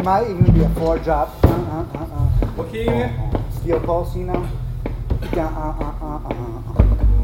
Might even be a 4 drop. What key you in? Steel pulse, you know.